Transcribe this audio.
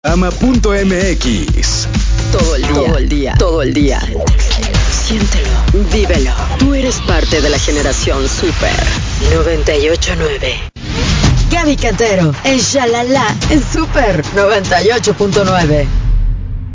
ama.mx. Todo el día, todo el día, todo el día. Siéntelo, vívelo. Tú eres parte de la generación Super 98.9. Gaby Cantero, en Shalala, en Super 98.9.